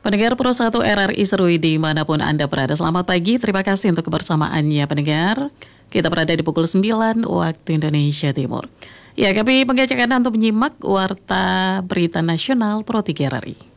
Pendengar Pro 1 RRI Serui dimanapun Anda berada. Selamat pagi, terima kasih untuk kebersamaannya pendengar. Kita berada di pukul 9 waktu Indonesia Timur. Ya, kami mengajak Anda untuk menyimak Warta Berita Nasional Pro 3 RRI.